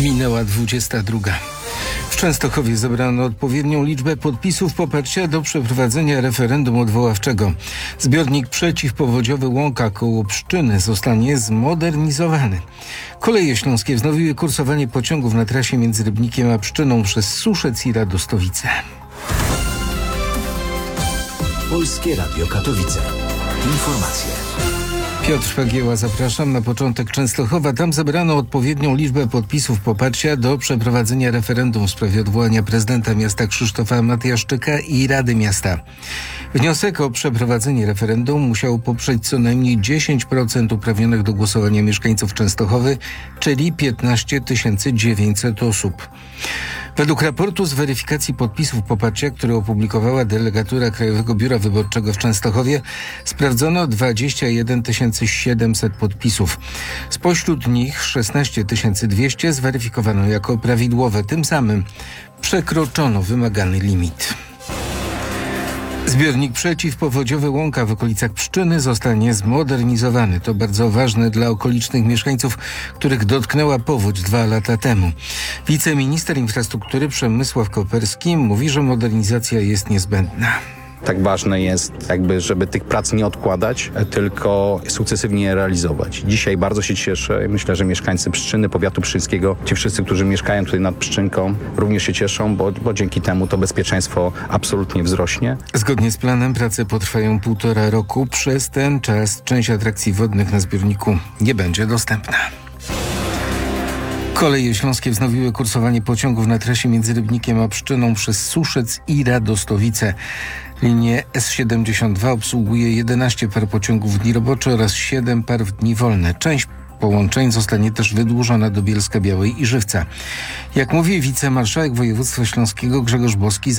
Minęła 22. W Częstochowie zebrano odpowiednią liczbę podpisów poparcia do przeprowadzenia referendum odwoławczego. Zbiornik przeciwpowodziowy Łąka koło Pszczyny zostanie zmodernizowany. Koleje śląskie wznowiły kursowanie pociągów na trasie między Rybnikiem a Pszczyną przez Suszec i Radostowice. Polskie Radio Katowice. Informacje. Piotr Fagieła, zapraszam. Na początek Częstochowa. Tam zebrano odpowiednią liczbę podpisów poparcia do przeprowadzenia referendum w sprawie odwołania prezydenta miasta Krzysztofa Matyjaszczyka i Rady Miasta. Wniosek o przeprowadzenie referendum musiał poprzeć co najmniej 10% uprawnionych do głosowania mieszkańców Częstochowy, czyli 15 900 osób. Według raportu z weryfikacji podpisów poparcia, który opublikowała delegatura Krajowego Biura Wyborczego w Częstochowie, sprawdzono 21 700 podpisów. Spośród nich 16 200 zweryfikowano jako prawidłowe. Tym samym przekroczono wymagany limit. Zbiornik przeciwpowodziowy Łąka w okolicach Pszczyny zostanie zmodernizowany. To bardzo ważne dla okolicznych mieszkańców, których dotknęła powódź 2 lata temu. Wiceminister infrastruktury Przemysław Koperski mówi, że modernizacja jest niezbędna. Tak ważne jest, żeby tych prac nie odkładać, tylko sukcesywnie je realizować. Dzisiaj bardzo się cieszę. Myślę, że mieszkańcy Pszczyny, powiatu pszczyńskiego, ci wszyscy, którzy mieszkają tutaj nad Pszczynką, również się cieszą, bo dzięki temu to bezpieczeństwo absolutnie wzrośnie. Zgodnie z planem prace potrwają 1,5 roku. Przez ten czas część atrakcji wodnych na zbiorniku nie będzie dostępna. Koleje śląskie wznowiły kursowanie pociągów na trasie między Rybnikiem a Pszczyną przez Suszec i Radostowice. Linię S72 obsługuje 11 par pociągów w dni robocze oraz 7 par w dni wolne. Część połączeń zostanie też wydłużona do Bielska Białej i Żywca. Jak mówi wicemarszałek województwa śląskiego Grzegorz Boski,